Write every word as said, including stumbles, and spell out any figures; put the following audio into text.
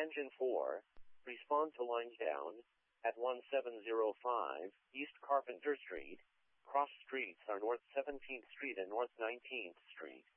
Engine four, respond to lines down, at one seven zero five, East Carpenter Street. Cross streets are North seventeenth Street and North nineteenth Street.